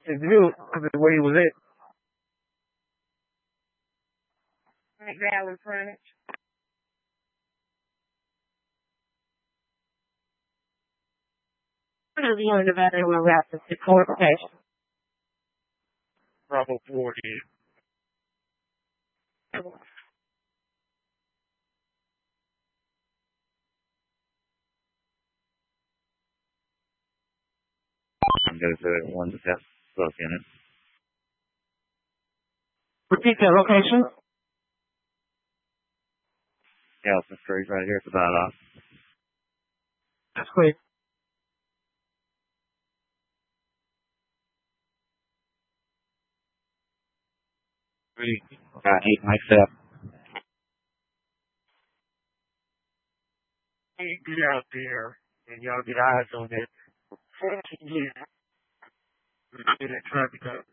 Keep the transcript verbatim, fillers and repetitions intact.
His view, because of where he was at. Right now in front. What is the only divider in the rap? It's the court case. Bravo forty. I'm going to do one step close in it. Repeat that location. Galveston Street right here at the bylaw. That's great. Three. Got eight myself. Hey, get out there, and y'all get eyes on that. Yeah. Get that traffic up.